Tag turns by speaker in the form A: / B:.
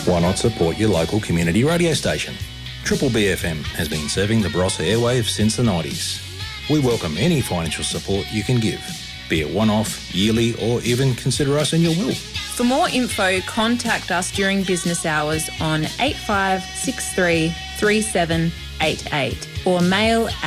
A: Why not support your local community radio station? Triple BFM has been serving the Barossa airwaves since the 90s. We welcome any financial support you can give, be it one-off, yearly, or even consider us in your will.
B: For more info, contact us during business hours on 8563 3788 or mail